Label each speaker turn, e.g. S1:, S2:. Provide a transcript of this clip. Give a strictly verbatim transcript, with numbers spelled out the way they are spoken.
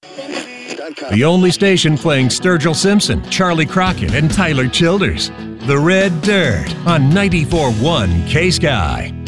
S1: The only station playing Sturgill Simpson, Charlie Crockett, and Tyler Childers. The Red Dirt on ninety-four point one K-Sky.